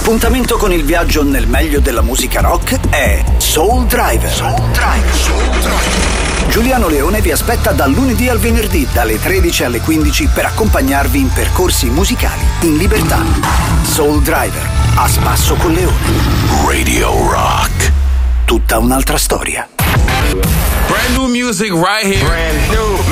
L'appuntamento con il viaggio nel meglio della musica rock è Soul Driver. Giuliano Leone vi aspetta dal lunedì al venerdì, dalle 13 alle 15, per accompagnarvi in percorsi musicali in libertà. Soul Driver, a spasso con Leone. Radio Rock. Tutta un'altra storia. Brand new music right here. Brand new.